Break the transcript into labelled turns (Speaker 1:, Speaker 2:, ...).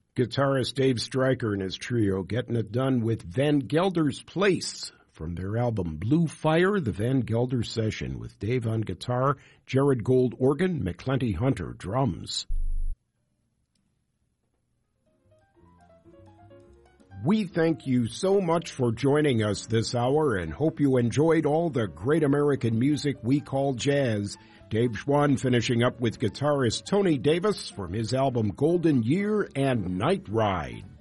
Speaker 1: Guitarist Dave Stryker and his trio getting it done with Van Gelder's Place from their album Blue Fire, the Van Gelder Session, with Dave on guitar, Jared Gold organ, McClenty Hunter drums. We thank you so much for joining us this hour and hope you enjoyed all the great American music we call jazz. Dave Schwann finishing up with guitarist Tony Davis from his album Golden Year and Night Ride.